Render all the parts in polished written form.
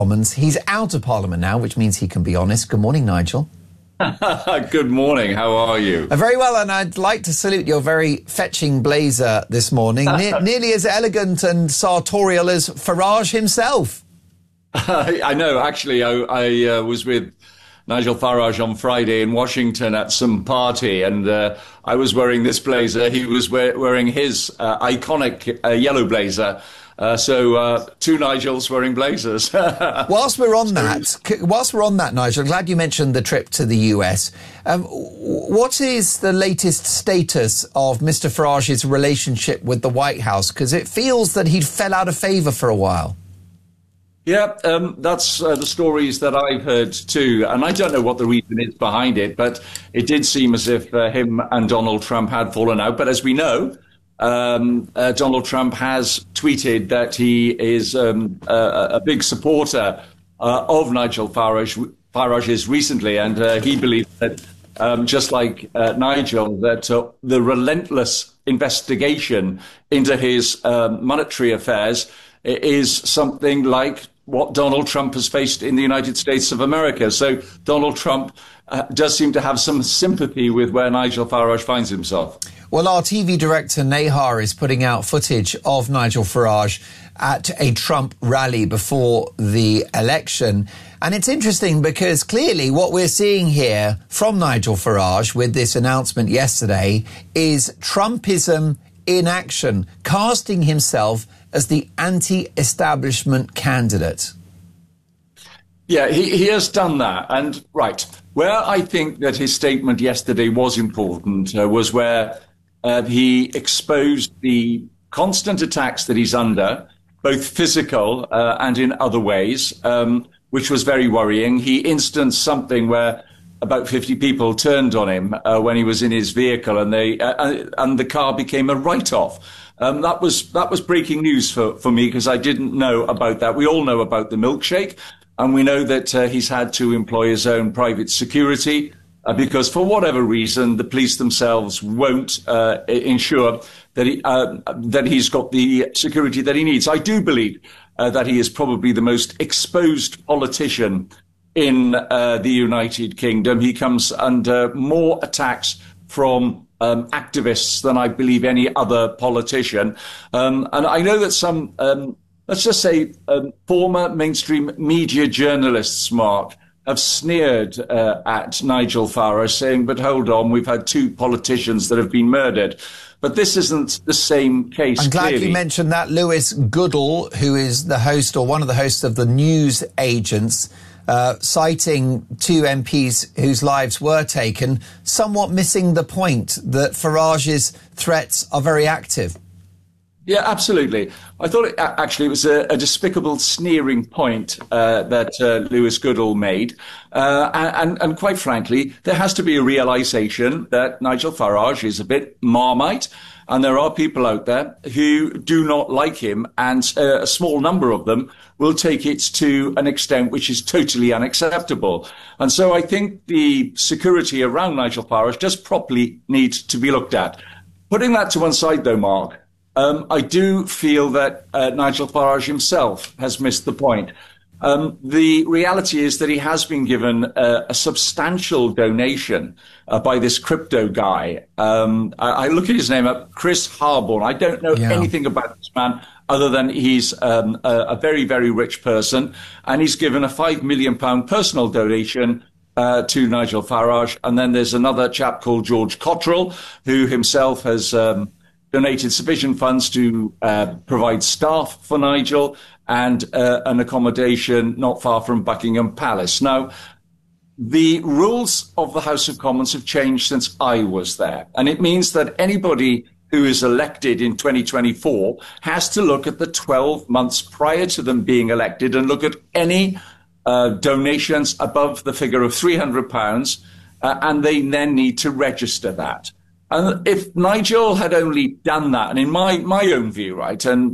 Commons. He's out of Parliament now, which means he can be honest. Good morning, Nigel. Good morning. How are you? Very well, and I'd like to salute your very fetching blazer this morning. Nearly as elegant and sartorial as Farage himself. I know. Actually, I was with Nigel Farage on Friday in Washington at some party, and I was wearing this blazer. He was wearing his iconic yellow blazer. So two Nigels wearing blazers. Whilst we're on that, Nigel, I'm glad you mentioned the trip to the US. What is the latest status of Mr. Farage's relationship with the White House? Because it feels that he fell out of favour for a while. Yeah, that's the stories that I've heard too. And I don't know what the reason is behind it, but it did seem as if him and Donald Trump had fallen out. But as we know, Donald Trump has tweeted that he is a big supporter of Nigel Farage's recently, and he believes that, just like Nigel, that the relentless investigation into his monetary affairs is something like what Donald Trump has faced in the United States of America. So Donald Trump does seem to have some sympathy with where Nigel Farage finds himself. Well, our TV director, Nahar, is putting out footage of Nigel Farage at a Trump rally before the election. And it's interesting because clearly what we're seeing here from Nigel Farage with this announcement yesterday is Trumpism in action, casting himself as the anti-establishment candidate. Yeah, he has done that. And right, where I think that his statement yesterday was important was where he exposed the constant attacks that he's under, both physical and in other ways, which was very worrying. He instanced something where about 50 people turned on him when he was in his vehicle, and the car became a write-off. That was breaking news for me, because I didn't know about that. We all know about the milkshake, and we know that he's had to employ his own private security because for whatever reason the police themselves won't ensure that he's got the security that he needs. I do believe that he is probably the most exposed politician in the United Kingdom. He comes under more attacks from activists than I believe any other politician. And I know that some, let's just say, former mainstream media journalists, Mark, have sneered at Nigel Farage, saying, but hold on, we've had two politicians that have been murdered. But this isn't the same case. I'm glad you mentioned that. Lewis Goodall, who is the host or one of the hosts of the News Agents, citing two MPs whose lives were taken, somewhat missing the point that Farage's threats are very active. Yeah, absolutely. I thought it was a despicable, sneering point that Lewis Goodall made. And quite frankly, there has to be a realization that Nigel Farage is a bit Marmite, and there are people out there who do not like him, and a small number of them will take it to an extent which is totally unacceptable. And so I think the security around Nigel Farage just properly needs to be looked at. Putting that to one side, though, Mark, I do feel that Nigel Farage himself has missed the point. The reality is that he has been given a substantial donation by this crypto guy. I look at his name up, Chris Harborne. I don't know anything about this man other than he's a very, very rich person, and he's given a £5 million personal donation to Nigel Farage. And then there's another chap called George Cottrell, who himself has donated sufficient funds to provide staff for Nigel and an accommodation not far from Buckingham Palace. Now, the rules of the House of Commons have changed since I was there, and it means that anybody who is elected in 2024 has to look at the 12 months prior to them being elected and look at any donations above the figure of £300, and they then need to register that. And if Nigel had only done that, and in my own view, right, and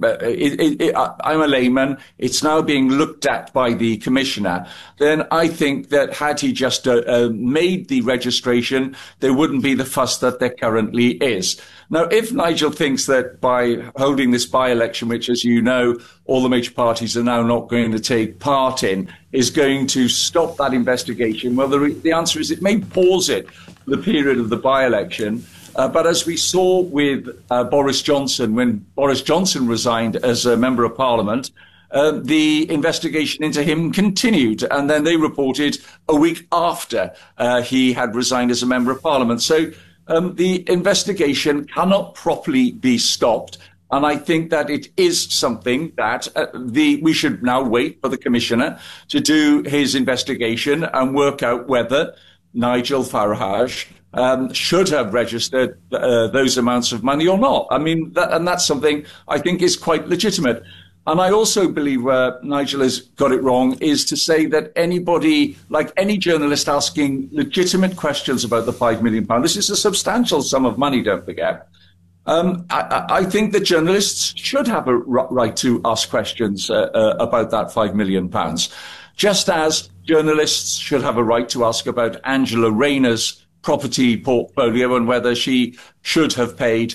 I'm a layman, it's now being looked at by the commissioner, then I think that had he just made the registration, there wouldn't be the fuss that there currently is. Now, if Nigel thinks that by holding this by-election, which, as you know, all the major parties are now not going to take part in, is going to stop that investigation? Well, the answer is it may pause it for the period of the by-election. But as we saw with Boris Johnson, when Boris Johnson resigned as a member of parliament, the investigation into him continued. And then they reported a week after he had resigned as a member of parliament. So the investigation cannot properly be stopped. And I think that it is something that we should now wait for the commissioner to do his investigation and work out whether Nigel Farage should have registered those amounts of money or not. I mean, that's something I think is quite legitimate. And I also believe where Nigel has got it wrong is to say that anybody, like any journalist asking legitimate questions about the £5 million, this is a substantial sum of money, don't forget. I think that journalists should have a right to ask questions about that £5 million, just as journalists should have a right to ask about Angela Rayner's property portfolio and whether she should have paid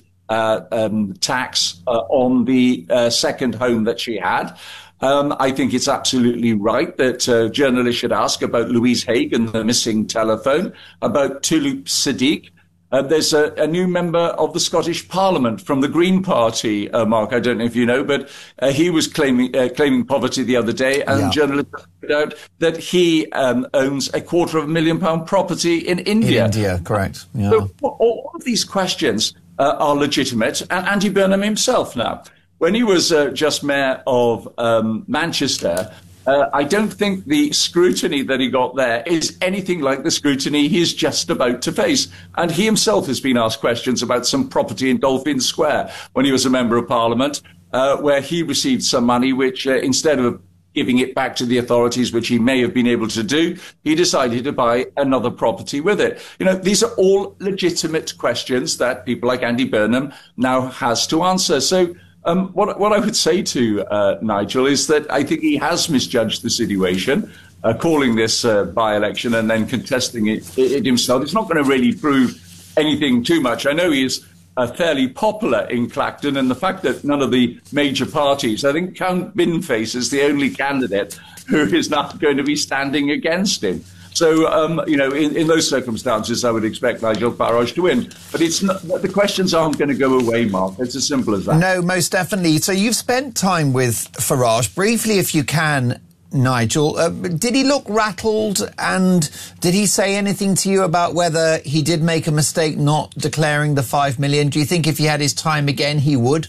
tax on the second home that she had. I think it's absolutely right that journalists should ask about Louise Haigh and the missing telephone, about Toulouse Siddiq. There's a new member of the Scottish Parliament from the Green Party, Mark, I don't know if you know, but he was claiming poverty the other day, and journalists found out that he owns a £250,000 property in India. In India, correct. Yeah. So all of these questions are legitimate, and Andy Burnham himself now, when he was just mayor of Manchester, I don't think the scrutiny that he got there is anything like the scrutiny he's just about to face. And he himself has been asked questions about some property in Dolphin Square when he was a member of parliament, where he received some money, which instead of giving it back to the authorities, which he may have been able to do, he decided to buy another property with it. You know, these are all legitimate questions that people like Andy Burnham now has to answer. So what I would say to Nigel is that I think he has misjudged the situation, calling this by-election and then contesting it himself. It's not going to really prove anything too much. I know he is fairly popular in Clacton, and the fact that none of the major parties, I think Count Binface is the only candidate who is not going to be standing against him. So, you know, in those circumstances, I would expect Nigel Farage to win. But it's not, the questions aren't going to go away, Mark. It's as simple as that. No, most definitely. So you've spent time with Farage. Briefly, if you can, Nigel, did he look rattled, and did he say anything to you about whether he did make a mistake not declaring the $5 million? Do you think if he had his time again, he would?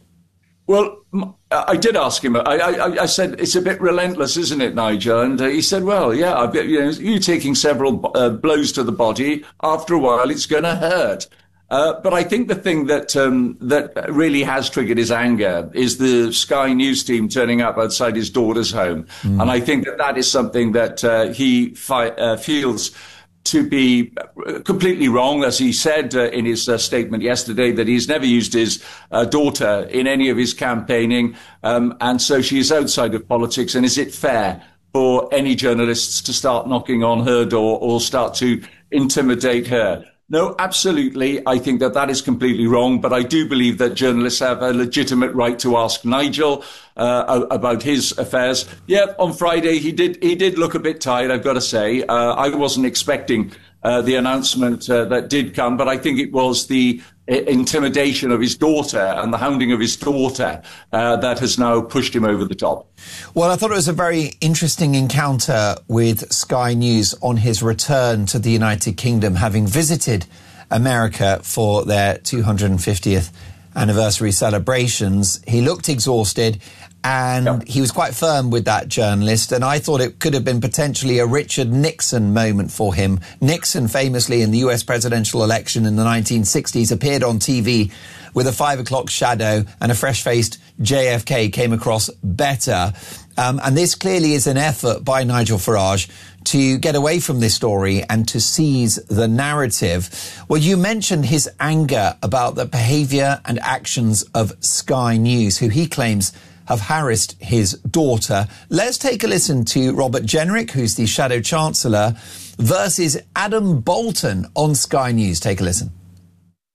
Well, I did ask him. I said, it's a bit relentless, isn't it, Nigel? And he said, well, yeah, you're taking several blows to the body. After a while, it's going to hurt. But I think the thing that that really has triggered his anger is the Sky News team turning up outside his daughter's home. And I think that is something that he feels to be completely wrong, as he said in his statement yesterday, that he's never used his daughter in any of his campaigning, and so she is outside of politics. And is it fair for any journalists to start knocking on her door or start to intimidate her? No, absolutely. I think that is completely wrong. But I do believe that journalists have a legitimate right to ask Nigel about his affairs. Yeah, on Friday, he did look a bit tired, I've got to say. I wasn't expecting the announcement that did come, but I think it was the intimidation of his daughter and the hounding of his daughter that has now pushed him over the top. Well, I thought it was a very interesting encounter with Sky News on his return to the United Kingdom, having visited America for their 250th anniversary celebrations. He looked exhausted, and he was quite firm with that journalist, and I thought it could have been potentially a Richard Nixon moment for him. Nixon, famously in the US presidential election in the 1960s, appeared on TV with a 5 o'clock shadow, and a fresh-faced JFK came across better. And this clearly is an effort by Nigel Farage to get away from this story and to seize the narrative. Well, you mentioned his anger about the behaviour and actions of Sky News, who he claims have harassed his daughter. Let's take a listen to Robert Jenrick, who's the Shadow Chancellor, versus Adam Bolton on Sky News. Take a listen.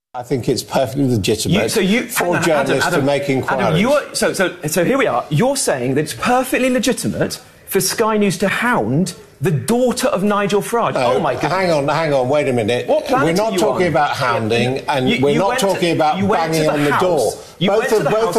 I think it's perfectly legitimate for journalists to make inquiries. Adam, so here we are. You're saying that it's perfectly legitimate for Sky News to hound the daughter of Nigel Farage. Oh my God! Hang on, wait a minute. We're not talking about hounding, and we're not talking about banging on the door. Both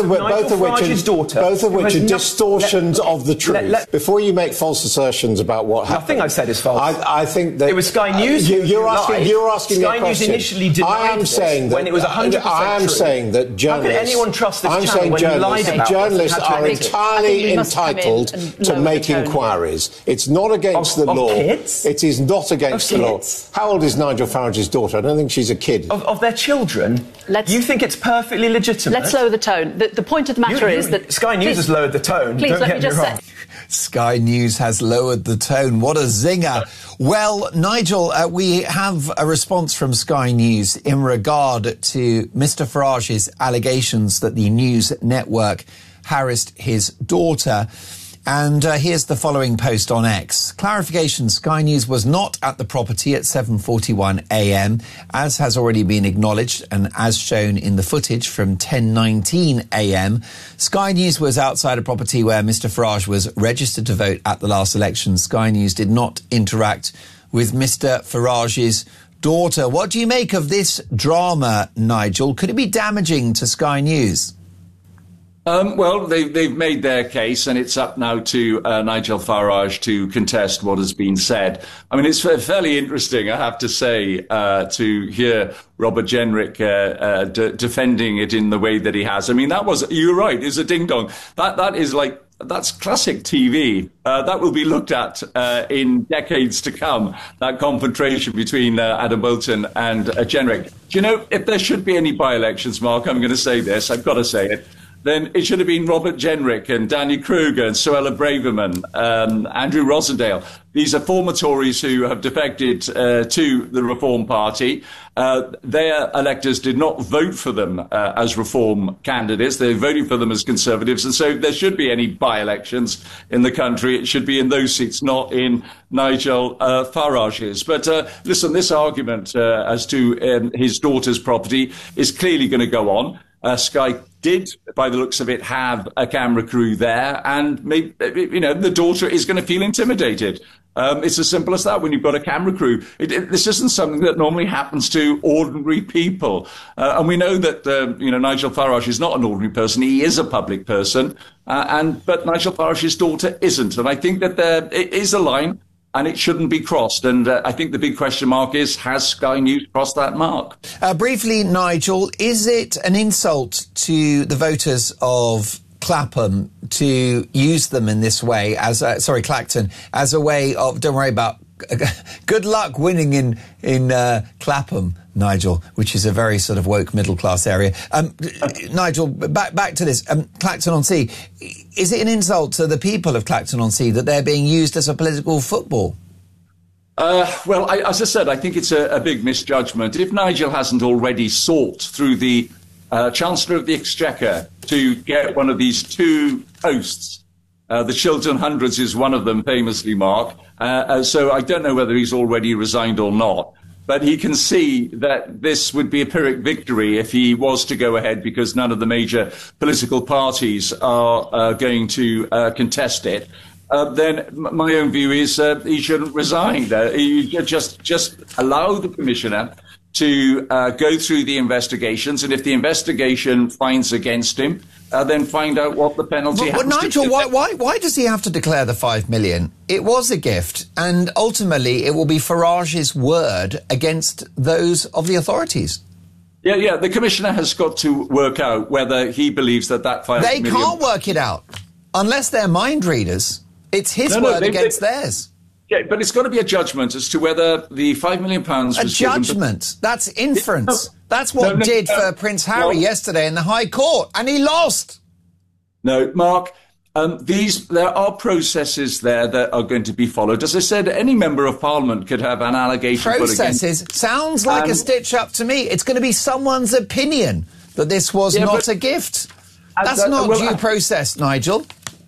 of which are distortions of the truth. Before you make false assertions about what happened, nothing I've said is false. I think that it was Sky News. You're asking Sky News initially denied when it was 100%. I am saying that journalists. How can anyone trust this channel when you lied about journalists are entirely entitled to make inquiries. It's not against the law. Kids? It is not against the law. How old is Nigel Farage's daughter? I don't think she's a kid. Of their children? You think it's perfectly legitimate? Let's lower the tone. The point of the matter is that... Sky News has lowered the tone. Please, let me just say... Sky News has lowered the tone. What a zinger. Well, Nigel, we have a response from Sky News in regard to Mr. Farage's allegations that the news network harassed his daughter. And here's the following post on X. Clarification, Sky News was not at the property at 7:41 a.m, as has already been acknowledged and as shown in the footage from 10:19 a.m. Sky News was outside a property where Mr. Farage was registered to vote at the last election. Sky News did not interact with Mr. Farage's daughter. What do you make of this drama, Nigel? Could it be damaging to Sky News? Well, they've made their case, and it's up now to Nigel Farage to contest what has been said. I mean, it's fairly interesting, I have to say, to hear Robert Jenrick defending it in the way that he has. I mean, you're right, it's a ding-dong. That's classic TV. That will be looked at in decades to come, that confrontation between Adam Bolton and Jenrick. Do you know, if there should be any by-elections, Mark, I'm going to say this, I've got to say it, then it should have been Robert Jenrick and Danny Kruger and Suella Braverman, Andrew Rosendale. These are former Tories who have defected to the Reform Party. Their electors did not vote for them as Reform candidates. They voted for them as Conservatives. And so there should be any by-elections in the country. It should be in those seats, not in Nigel Farage's. But listen, this argument as to his daughter's property is clearly going to go on. Sky did, by the looks of it, have a camera crew there, and maybe, the daughter is going to feel intimidated. It's as simple as that when you've got a camera crew. This isn't something that normally happens to ordinary people. And we know that, Nigel Farage is not an ordinary person. He is a public person. But Nigel Farage's daughter isn't. And I think that there is a line, and it shouldn't be crossed. And I think the big question mark is, has Sky News crossed that mark? Briefly, Nigel, is it an insult to the voters of Clapham to use them in this way, Clacton, as a way of, don't worry about, good luck winning in Clapham, Nigel, which is a very sort of woke middle-class area. Nigel, back to this. Clacton-on-Sea, is it an insult to the people of Clacton-on-Sea that they're being used as a political football? Well, as I said, I think it's a big misjudgment. If Nigel hasn't already sought through the Chancellor of the Exchequer to get one of these two posts, the Chiltern Hundreds is one of them, famously, Mark. So I don't know whether he's already resigned or not. But he can see that this would be a Pyrrhic victory if he was to go ahead, because none of the major political parties are going to contest it. Then my own view is he shouldn't resign. He just allow the Commissioner to go through the investigations, and if the investigation finds against him, then find out what the penalty has to be. But Nigel, why does he have to declare the $5 million? It was a gift, and ultimately it will be Farage's word against those of the authorities. Yeah, the Commissioner has got to work out whether he believes that $5 million... They can't work it out, unless they're mind readers. It's his word against theirs. Yeah, but it's got to be a judgment as to whether the £5 million was a judgment. That's inference. That's what did for Prince Harry yesterday in the High Court, and he lost. No, Mark, there are processes there that are going to be followed. As I said, any member of Parliament could have an allegation put against. Processes sounds like a stitch-up to me. It's going to be someone's opinion that this was not a gift. That's not due process, Nigel.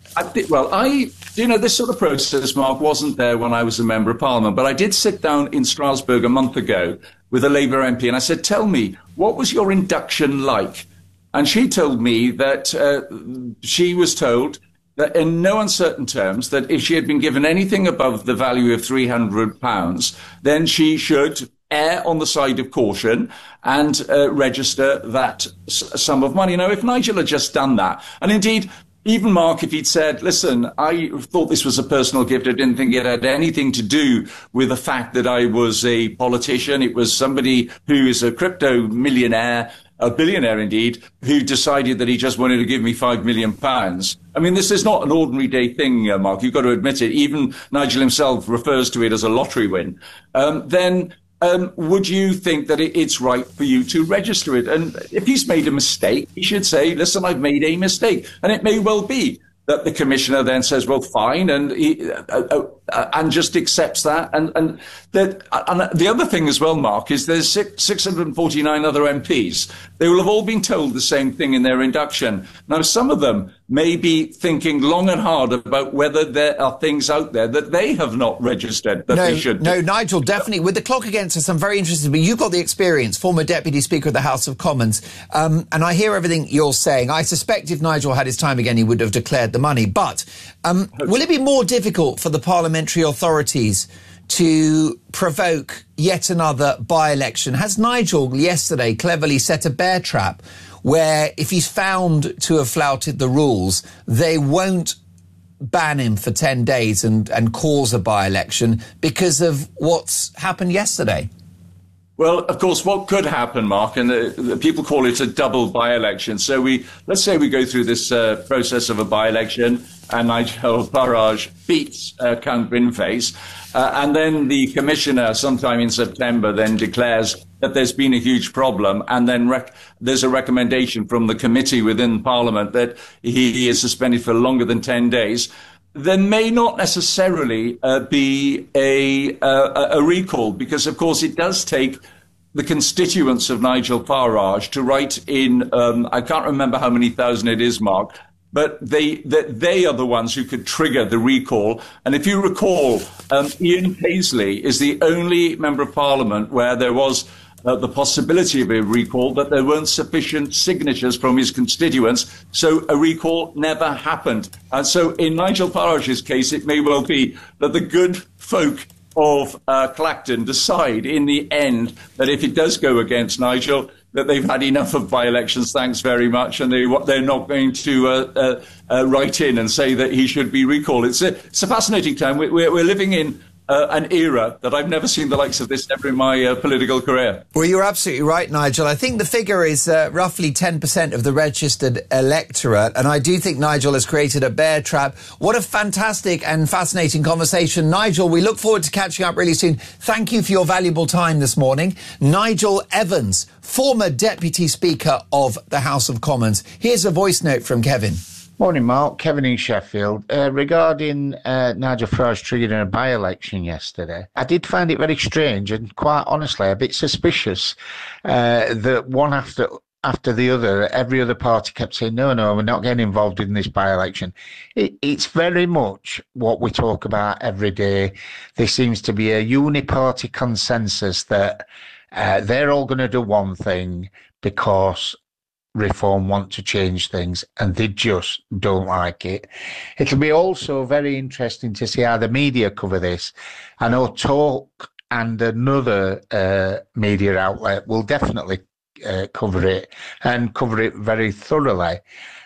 This sort of process, Mark, wasn't there when I was a Member of Parliament, but I did sit down in Strasbourg a month ago with a Labour MP. And I said, tell me, what was your induction like? And she told me that she was told that in no uncertain terms, that if she had been given anything above the value of £300, then she should err on the side of caution and register that sum of money. Now, if Nigel had just done that, and indeed, even Mark, if he'd said, listen, I thought this was a personal gift, I didn't think it had anything to do with the fact that I was a politician, it was somebody who is a crypto millionaire, a billionaire indeed, who decided that he just wanted to give me £5 million. I mean, this is not an ordinary day thing, Mark. You've got to admit it. Even Nigel himself refers to it as a lottery win. Would you think that it's right for you to register it? And if he's made a mistake, he should say, listen, I've made a mistake. And it may well be that the commissioner then says, well, fine, and just accepts that. And the other thing as well, Mark, is there's 649 other MPs. They will have all been told the same thing in their induction. Now, some of them may be thinking long and hard about whether there are things out there that they have not registered that they should do. No, Nigel, definitely. With the clock against us, I'm very interested. But you've got the experience, former Deputy Speaker of the House of Commons, and I hear everything you're saying. I suspect if Nigel had his time again, he would have declared the money. But will it be more difficult for the parliamentary authorities to provoke yet another by-election? Has Nigel yesterday cleverly set a bear trap where if he's found to have flouted the rules, they won't ban him for 10 days and cause a by-election because of what's happened yesterday? Well, of course, what could happen, Mark, and the people call it a double by-election. So let's say we go through this process of a by-election and Nigel Farage beats Count Binface, and then the commissioner sometime in September then declares that there's been a huge problem, and then there's a recommendation from the committee within Parliament that he is suspended for longer than 10 days. There may not necessarily be a recall, because, of course, it does take the constituents of Nigel Farage to write in, I can't remember how many thousand it is, Mark, but they are the ones who could trigger the recall. And if you recall, Ian Paisley is the only member of Parliament where there was the possibility of a recall, but there weren't sufficient signatures from his constituents, so a recall never happened. And so in Nigel Farage's case, it may well be that the good folk of Clacton decide in the end that if it does go against Nigel, that they've had enough of by-elections, thanks very much, and they're not going to write in and say that he should be recalled. It's a fascinating time. We're living in an era that I've never seen the likes of this ever in my political career. Well, you're absolutely right, Nigel. I think the figure is roughly 10% of the registered electorate, and I do think Nigel has created a bear trap. What a fantastic and fascinating conversation. Nigel, we look forward to catching up really soon. Thank you for your valuable time this morning. Nigel Evans, former Deputy Speaker of the House of Commons. Here's a voice note from Kevin. Morning, Mark. Kevin in Sheffield. Regarding Nigel Farage triggering a by-election yesterday, I did find it very strange and quite honestly a bit suspicious that one after the other, every other party kept saying, no, we're not getting involved in this by-election. It's very much what we talk about every day. There seems to be a uniparty consensus that they're all going to do one thing because Reform want to change things and they just don't like it. It'll be also very interesting to see how the media cover this. I know Talk and another media outlet will definitely cover it and cover it very thoroughly.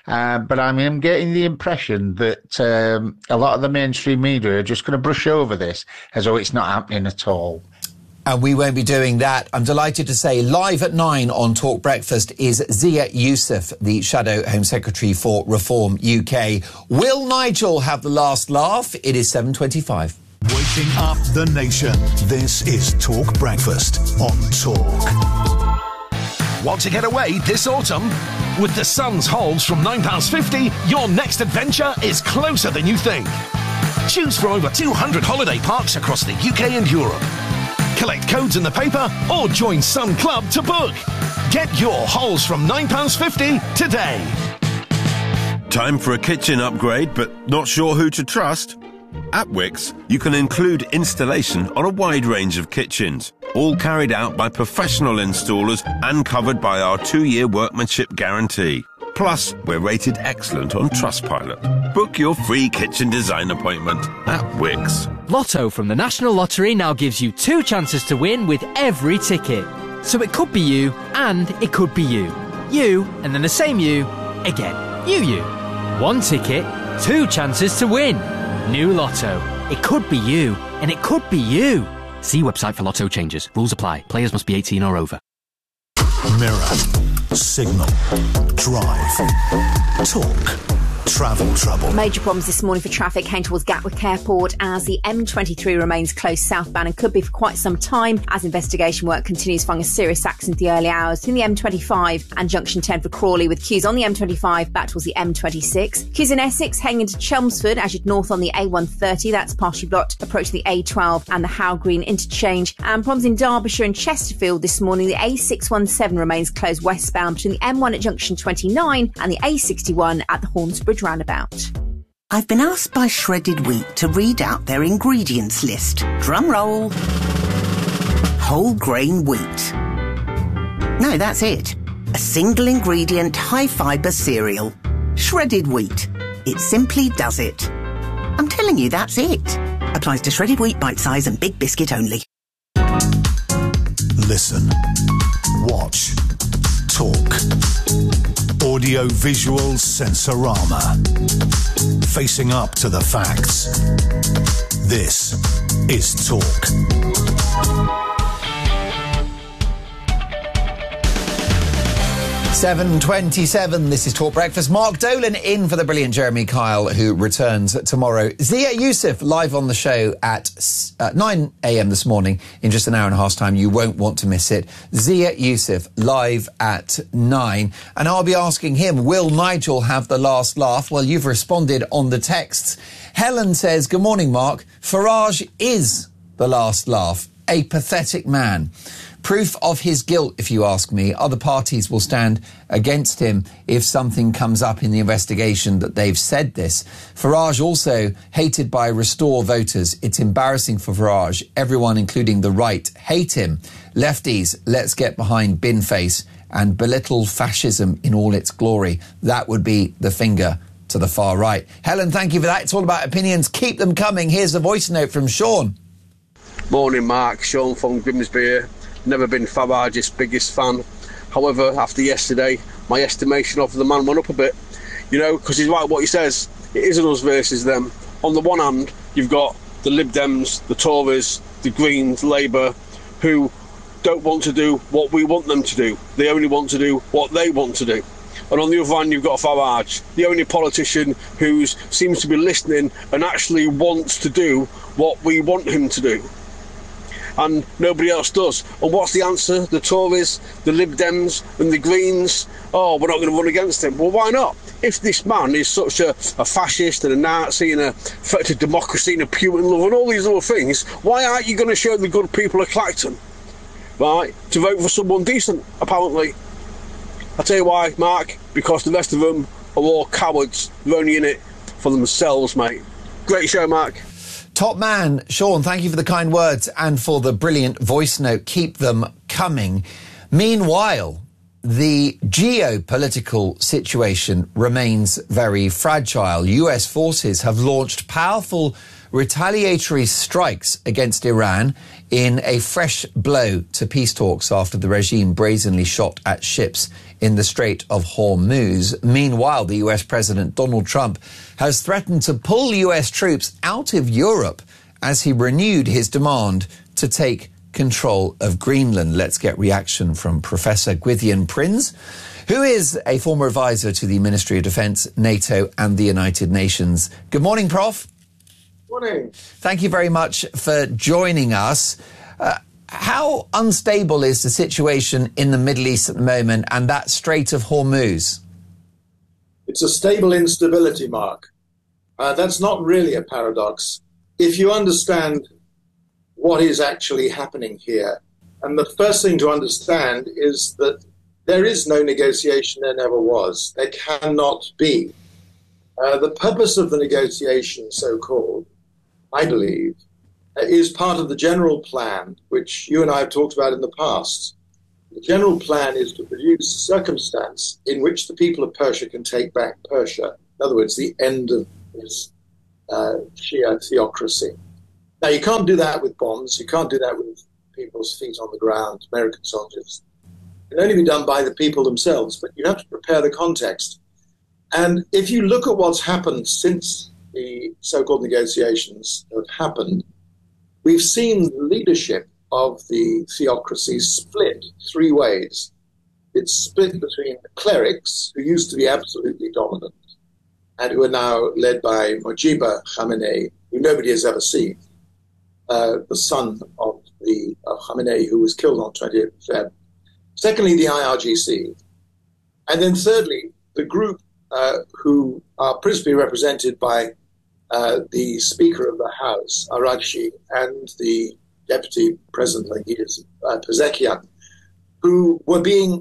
But I'm getting the impression that a lot of the mainstream media are just going to brush over this as though it's not happening at all. And we won't be doing that. I'm delighted to say live at 9 on Talk Breakfast is Zia Youssef, the Shadow Home Secretary for Reform UK. Will Nigel have the last laugh? It is 7:25. Waking up the nation. This is Talk Breakfast on Talk. Want to get away this autumn? With the Sun's Holds from £9.50, your next adventure is closer than you think. Choose from over 200 holiday parks across the UK and Europe. Collect codes in the paper or join Sun Club to book. Get your Holes from £9.50 today. Time for a kitchen upgrade, but not sure who to trust? At Wickes, you can include installation on a wide range of kitchens. all carried out by professional installers and covered by our 2-year workmanship guarantee. Plus, we're rated excellent on Trustpilot. Book your free kitchen design appointment at Wickes. Lotto from the National Lottery now gives you 2 chances to win with every ticket. So it could be you, and it could be you. You, and then the same you, again. You. 1 ticket, 2 chances to win. New Lotto. It could be you, and it could be you. See website for Lotto changes. Rules apply. Players must be 18 or over. Mirror, Signal, Drive, Talk. Travel trouble. Major problems this morning for traffic heading towards Gatwick Airport as the M23 remains closed southbound and could be for quite some time as investigation work continues following a serious accident in the early hours between the M25 and Junction 10 for Crawley, with queues on the M25 back towards the M26. Queues in Essex heading into Chelmsford as you'd north on the A130, that's partially blocked, approaching the A12 and the Howe Green interchange. And problems in Derbyshire and Chesterfield this morning. The A617 remains closed westbound between the M1 at Junction 29 and the A61 at the Hornsbridge roundabout. I've been asked by Shredded Wheat to read out their ingredients list. Drum roll. Whole grain wheat. No, that's it. A single ingredient high fibre cereal. Shredded Wheat. It simply does it. I'm telling you, that's it. Applies to shredded wheat, bite size and big biscuit only. Listen. Watch. Talk. Audio-visual sensorama. Facing up to the facts. This is Talk. 7:27, this is Talk Breakfast. Mark Dolan in for the brilliant Jeremy Kyle, who returns tomorrow. Zia Youssef live on the show at 9 a.m. this morning. In just an hour and a half's time, you won't want to miss it. Zia Youssef live at 9. And I'll be asking him, will Nigel have the last laugh? Well, you've responded on the texts. Helen says, good morning, Mark. Farage is the last laugh. A pathetic man. Proof of his guilt, if you ask me. Other parties will stand against him if something comes up in the investigation that they've said this. Farage also hated by Restore voters. It's embarrassing for Farage. Everyone, including the right, hate him. Lefties, let's get behind bin face and belittle fascism in all its glory. That would be the finger to the far right. Helen, thank you for that. It's all about opinions. Keep them coming. Here's a voice note from Sean. Morning, Mark. Sean from Grimsby. Never been Farage's biggest fan. However, after yesterday, my estimation of the man went up a bit. You know, because he's right what he says. It isn't us versus them. On the one hand, you've got the Lib Dems, the Tories, the Greens, Labour, who don't want to do what we want them to do. They only want to do what they want to do. And on the other hand, you've got Farage, the only politician who seems to be listening and actually wants to do what we want him to do. And nobody else does. And what's the answer? The Tories, the Lib Dems and the Greens, oh, we're not going to run against him. Well, why not? If this man is such a fascist and a Nazi and a threat to democracy and a Putin lover and all these other things, why aren't you going to show the good people of Clacton, right, to vote for someone decent, apparently? I'll tell you why, Mark, because the rest of them are all cowards. They're only in it for themselves, mate. Great show, Mark. Top man, Sean, thank you for the kind words and for the brilliant voice note. Keep them coming. Meanwhile, the geopolitical situation remains very fragile. US forces have launched powerful retaliatory strikes against Iran in a fresh blow to peace talks after the regime brazenly shot at ships in the Strait of Hormuz. Meanwhile, the US President Donald Trump has threatened to pull US troops out of Europe as he renewed his demand to take control of Greenland. Let's get reaction from Professor Gwydion Prinz, who is a former advisor to the Ministry of Defence, NATO and the United Nations. Good morning, Prof. Morning. Thank you very much for joining us. How unstable is the situation in the Middle East at the moment and that Strait of Hormuz? It's a stable instability, Mark. That's not really a paradox. If you understand what is actually happening here, and the first thing to understand is that there is no negotiation, there never was. There cannot be. The purpose of the negotiation, so-called, I believe, is part of the general plan, which you and I have talked about in the past. The general plan is to produce a circumstance in which the people of Persia can take back Persia. In other words, the end of this Shia theocracy. Now, you can't do that with bombs. You can't do that with people's feet on the ground, American soldiers. It can only be done by the people themselves, but you have to prepare the context. And if you look at what's happened since the so-called negotiations have happened, we've seen the leadership of the theocracy split three ways. It's split between the clerics, who used to be absolutely dominant, and who are now led by Mojtaba Khamenei, who nobody has ever seen, the son of Khamenei, who was killed on 28th of Feb. Secondly, the IRGC. And then thirdly, the group who are principally represented by the Speaker of the House, Araghchi, and the Deputy President, like he is, Pezeshkian, who were being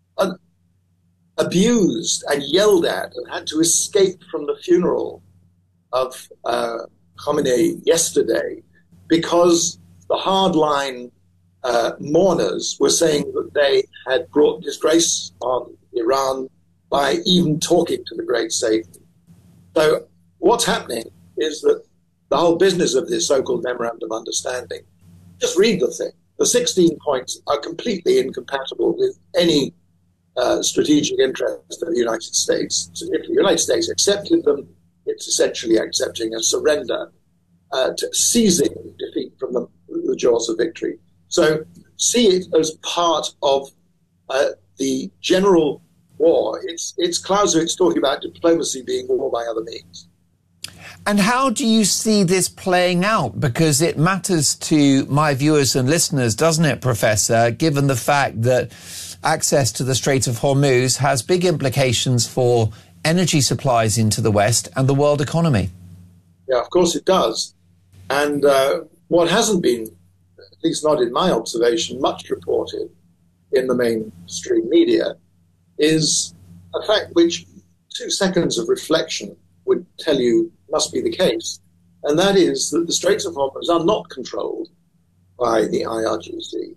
abused and yelled at and had to escape from the funeral of Khamenei yesterday because the hardline mourners were saying that they had brought disgrace on Iran by even talking to the great Satan. So what's happening is that the whole business of this so-called memorandum of understanding, just read the thing. The 16 points are completely incompatible with any strategic interest of the United States. So if the United States accepted them, it's essentially accepting a surrender to seizing defeat from the jaws of victory. So see it as part of the general war. It's Clausewitz talking about diplomacy being war by other means. And how do you see this playing out? Because it matters to my viewers and listeners, doesn't it, Professor, given the fact that access to the Strait of Hormuz has big implications for energy supplies into the West and the world economy. Yeah, of course it does. And what hasn't been, at least not in my observation, much reported in the mainstream media is a fact which 2 seconds of reflection would tell you must be the case. And that is that the Straits of Hormuz are not controlled by the IRGC.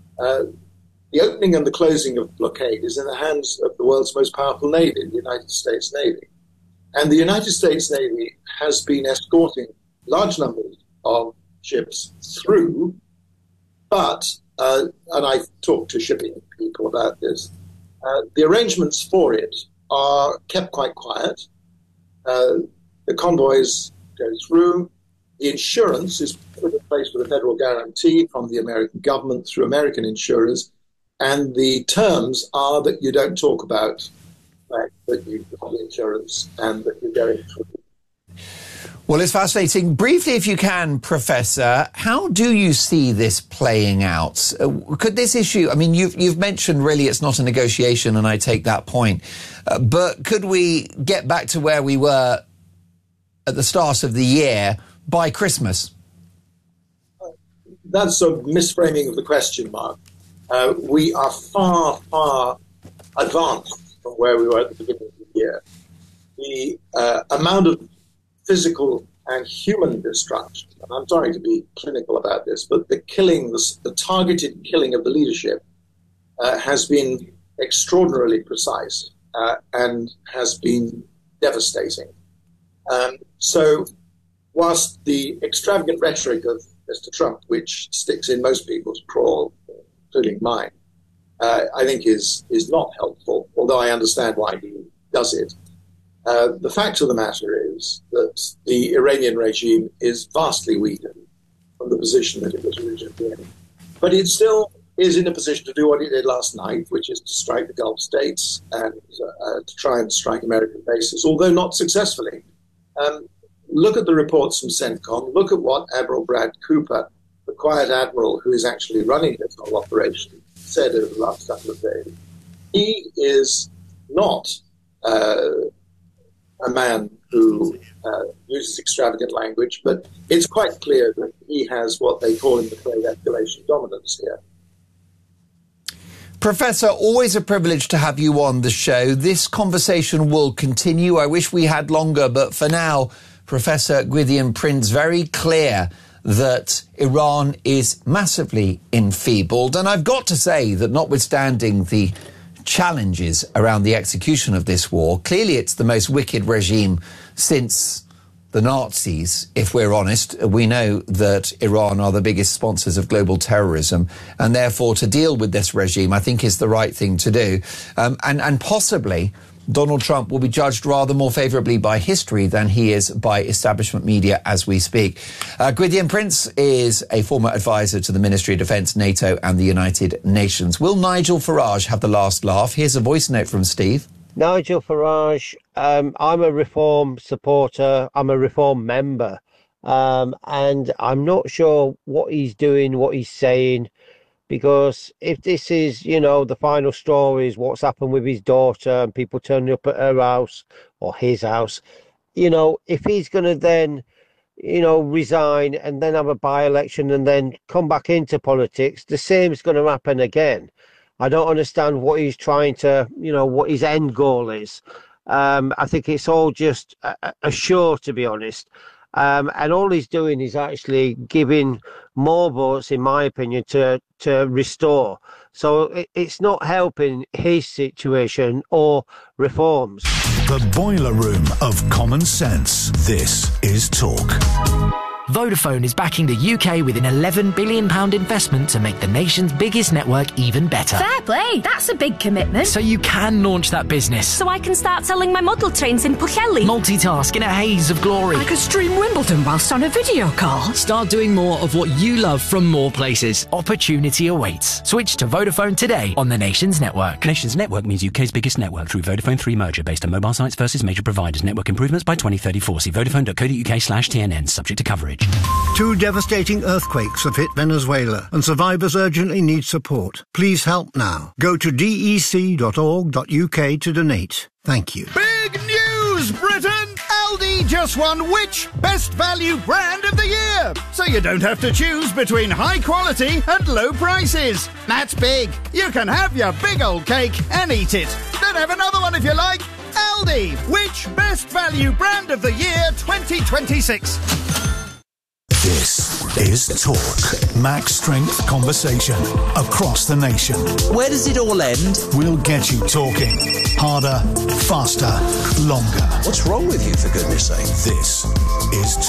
The opening and the closing of blockade is in the hands of the world's most powerful navy, the United States Navy. And the United States Navy has been escorting large numbers of ships through, but, and I've talked to shipping people about this, the arrangements for it are kept quite quiet. The convoys go through. The insurance is put in place with a federal guarantee from the American government through American insurers. And the terms are that you don't talk about the fact that you've got insurance and that you're going through. Well, it's fascinating. Briefly, if you can, Professor, how do you see this playing out? Could this issue, I mean, you've mentioned really it's not a negotiation, and I take that point. But could we get back to where we were at the start of the year by Christmas? That's a misframing of the question, Mark. We are far, far advanced from where we were at the beginning of the year. The amount of physical and human destruction, and I'm sorry to be clinical about this, but the killing, the targeted killing of the leadership has been extraordinarily precise and has been devastating. So whilst the extravagant rhetoric of Mr. Trump, which sticks in most people's craw, including mine, I think is not helpful, although I understand why he does it. The fact of the matter is that the Iranian regime is vastly weakened from the position that it was originally in. But it still is in a position to do what it did last night, which is to strike the Gulf states and to try and strike American bases, although not successfully. Look at the reports from CENTCOM. Look at what Admiral Brad Cooper, the quiet admiral who is actually running this whole operation, said over the last couple of days. He is not a man who uses extravagant language, but it's quite clear that he has what they call in the trade escalation dominance here. Professor, always a privilege to have you on the show. This conversation will continue. I wish we had longer, but for now, Professor Gwydion Prince, very clear that Iran is massively enfeebled. And I've got to say that notwithstanding the challenges around the execution of this war, clearly it's the most wicked regime since the Nazis, if we're honest. We know that Iran are the biggest sponsors of global terrorism, and therefore to deal with this regime, I think, is the right thing to do. And possibly Donald Trump will be judged rather more favourably by history than he is by establishment media as we speak. Gwydion Prince is a former advisor to the Ministry of Defence, NATO and the United Nations. Will Nigel Farage have the last laugh? Here's a voice note from Steve. Nigel Farage, I'm a Reform supporter, I'm a Reform member, and I'm not sure what he's doing, what he's saying, because if this is, the final straw is what's happened with his daughter and people turning up at her house or his house, if he's going to then, resign and then have a by-election and then come back into politics, the same is going to happen again. I don't understand what he's trying to, what his end goal is. I think it's all just a show, to be honest. And all he's doing is actually giving more votes, in my opinion, to Restore. So it's not helping his situation or reforms. The boiler room of common sense. This is Talk. Vodafone is backing the UK with an £11 billion investment to make the nation's biggest network even better. Fair play, that's a big commitment. So you can launch that business. So I can start selling my model trains in Pwllheli. Multitask in a haze of glory. I could stream Wimbledon whilst on a video call. Start doing more of what you love from more places. Opportunity awaits. Switch to Vodafone today on the nation's network. Nation's network means UK's biggest network through Vodafone 3 merger based on mobile sites versus major providers. Network improvements by 2034. See vodafone.co.uk/TNN, subject to coverage. 2 devastating earthquakes have hit Venezuela, and survivors urgently need support. Please help now. Go to dec.org.uk to donate. Thank you. Big news, Britain! Aldi just won which Best Value Brand of the Year? So you don't have to choose between high quality and low prices. That's big. You can have your big old cake and eat it. Then have another one if you like. Aldi, which Best Value Brand of the Year 2026? This is Talk. Max Strength conversation across the nation. Where does it all end? We'll get you talking. Harder, faster, longer. What's wrong with you, for goodness sake? This is Talk.